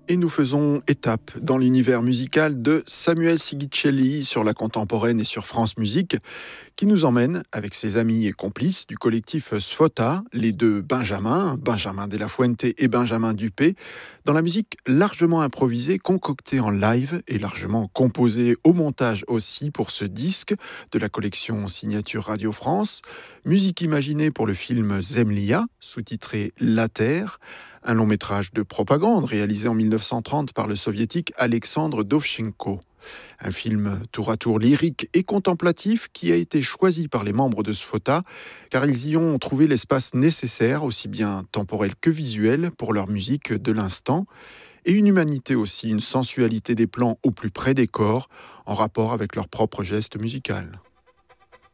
Et nous faisons étape dans l'univers musical de Samuel Sigicelli sur la contemporaine et sur France Musique, qui nous emmène, avec ses amis et complices du collectif Sfota, les deux Benjamin, Benjamin de la Fuente et Benjamin Dupé, dans la musique largement improvisée, concoctée en live et largement composée au montage aussi pour ce disque de la collection Signature Radio France, musique imaginée pour le film Zemlia, sous-titré La Terre, un long métrage de propagande réalisé en 1930 par le soviétique Alexandre Dovchenko. Un film tour à tour lyrique et contemplatif qui a été choisi par les membres de Sfota car ils y ont trouvé l'espace nécessaire, aussi bien temporel que visuel, pour leur musique de l'instant, et une humanité aussi, une sensualité des plans au plus près des corps, en rapport avec leur propre geste musical.